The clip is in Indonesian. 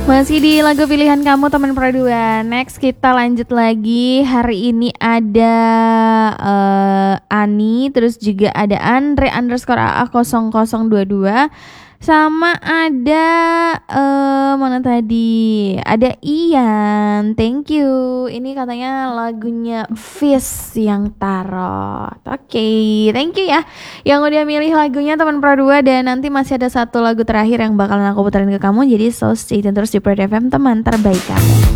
Masih di lagu pilihan kamu teman Pro 2. Next kita lanjut lagi. Hari ini ada Ani, terus juga ada Andre underscore AA0022, sama ada mana tadi? Ada Ian. Thank you. Ini katanya lagunya Fish yang Tarot. Oke, thank you ya yang udah milih lagunya teman Pro 2. Dan nanti masih ada satu lagu terakhir yang bakalan aku puterin ke kamu. Jadi so stay tune terus di Pro FM, teman terbaik kamu.